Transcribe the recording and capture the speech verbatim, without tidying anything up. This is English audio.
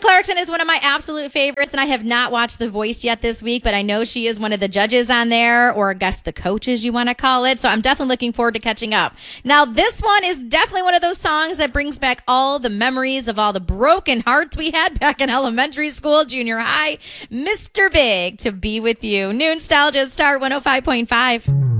Clarkson is one of my absolute favorites, and I have not watched The Voice yet this week, but I know she is one of the judges on there, or I guess the coaches you want to call it. So I'm definitely looking forward to catching up. Now, this one is definitely one of those songs that brings back all the memories of all the broken hearts we had back in elementary school, junior high. Mister Big, To Be With You. New Nostalgia, Star one oh five point five.